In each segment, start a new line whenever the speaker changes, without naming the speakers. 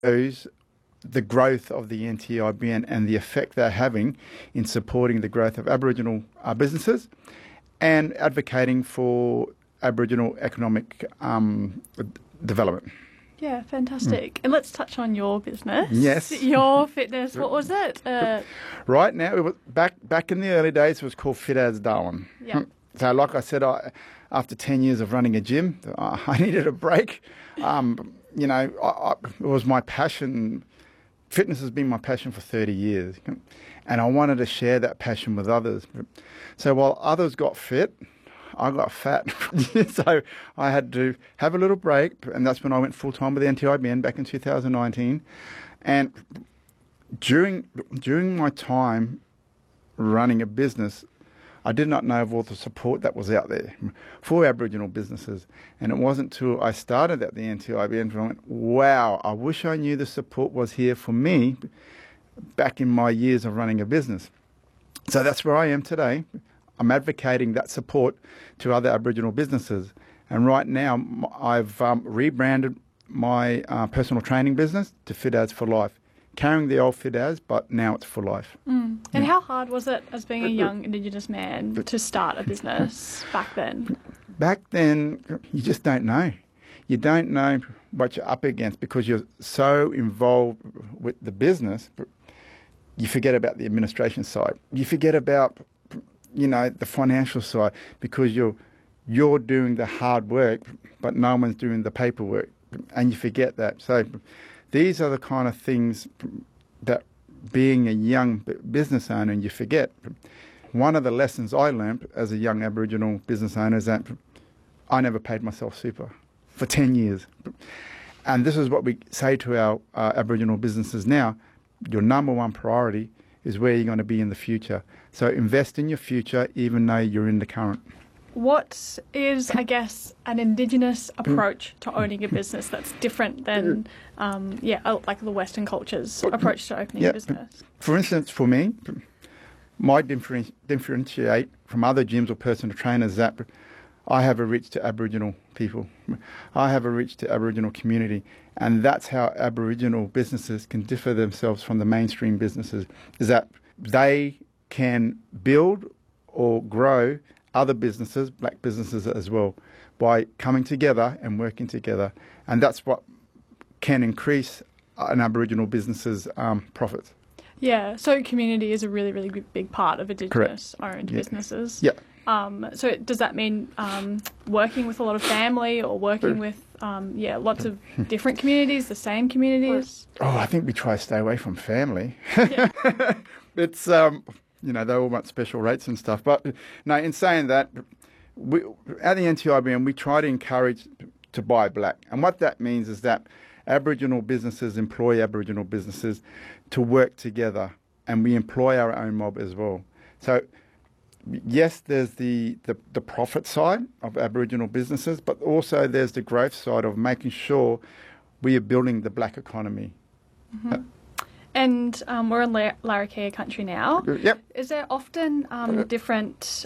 shows the growth of the NTIBN and the effect they're having in supporting the growth of Aboriginal businesses and advocating for Aboriginal economic development.
Yeah, fantastic. And let's touch on your business.
Yes.
Your fitness, what was it?
Right now, it was back in the early days, it was called Fit As Darwin.
Yeah.
So like I said, after 10 years of running a gym, I needed a break. It was my passion. Fitness has been my passion for 30 years. And I wanted to share that passion with others. So while others got fit, I got fat. So I had to have a little break. And that's when I went full-time with the NTIBN back in 2019. And during my time running a business, I did not know of all the support that was out there for Aboriginal businesses. And it wasn't until I started at the NTIBN I went, wow, I wish I knew the support was here for me back in my years of running a business. So that's where I am today. I'm advocating that support to other Aboriginal businesses. And right now, I've rebranded my personal training business to Fit As for Life. Carrying the old Fit As, but now it's for life.
And how hard was it as being a young Indigenous man to start a business back then?
Back then, you just don't know. You don't know what you're up against because you're so involved with the business. You forget about the administration side. You forget about, the financial side because you're doing the hard work, but no one's doing the paperwork, and you forget that. So these are the kind of things that being a young business owner, you forget. One of the lessons I learned as a young Aboriginal business owner is that I never paid myself super for 10 years. And this is what we say to our Aboriginal businesses now. Your number one priority is where you're going to be in the future. So invest in your future even though you're in the current.
What is, I guess, an Indigenous approach to owning a business that's different than, like the Western culture's approach to opening a business?
For instance, for me, my differentiate from other gyms or personal trainers that I have a reach to Aboriginal people. I have a reach to Aboriginal community. And that's how Aboriginal businesses can differ themselves from the mainstream businesses, is that they can build or grow other businesses, black businesses as well, by coming together and working together. And that's what can increase an Aboriginal business's profits.
Yeah, so community is a really, really big part of Indigenous-owned businesses.
Yeah.
So does that mean working with a lot of family or working with, lots of different communities, the same communities?
Oh, I think we try to stay away from family.
Yeah.
It's, they all want special rates and stuff. But no, in saying that, at the NTIBN, we try to encourage to buy black. And what that means is that Aboriginal businesses employ Aboriginal businesses to work together, and we employ our own mob as well. So yes, there's the profit side of Aboriginal businesses, but also there's the growth side of making sure we are building the black economy.
Mm-hmm. And we're in Larrakia country now.
Yep.
Is there often different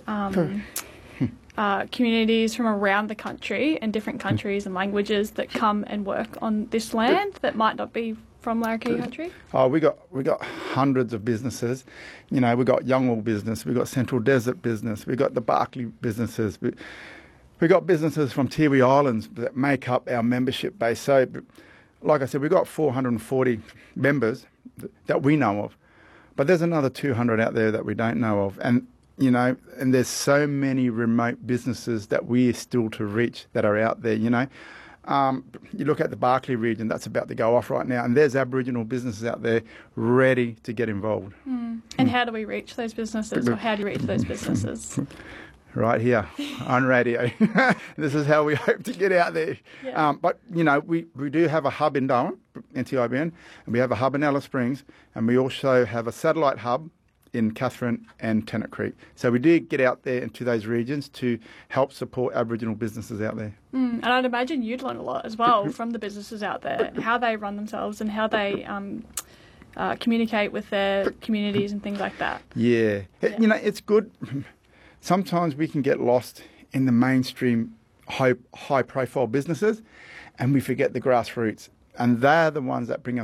communities from around the country and different countries and languages that come and work on this land that might not be from Larrakia country?
Oh, we got hundreds of businesses. We got Youngwell business, we got Central Desert business, we got the Barkly businesses. We got businesses from Tiwi Islands that make up our membership base. So, like I said, we've got 440 members that we know of, but there's another 200 out there that we don't know of. And there's so many remote businesses that we are still to reach that are out there. You look at the Barkly region, that's about to go off right now, and there's Aboriginal businesses out there ready to get involved.
And how do we reach those businesses, or how do you reach those businesses?
Right here on radio. This is how we hope to get out there.
Yeah.
But we do have a hub in Darwin, NTIBN, and we have a hub in Alice Springs, and we also have a satellite hub in Katherine and Tennant Creek. So we do get out there into those regions to help support Aboriginal businesses out there.
And I'd imagine you'd learn a lot as well from the businesses out there, how they run themselves and how they communicate with their communities and things like that.
Yeah. It's good. Sometimes we can get lost in the mainstream high-profile businesses and we forget the grassroots. And they're the ones that bring us